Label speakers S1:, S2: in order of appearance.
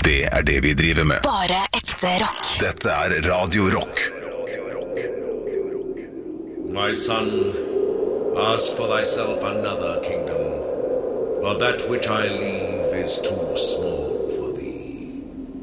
S1: det det vi driver med.
S2: Bare ekte rock.
S1: Dette Radio Rock.
S3: My son, ask for thyself another kingdom, for that which I leave is too small.